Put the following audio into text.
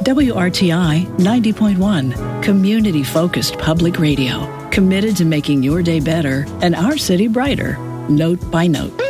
WRTI 90.1, community-focused public radio, committed to making your day better and our city brighter, note by note.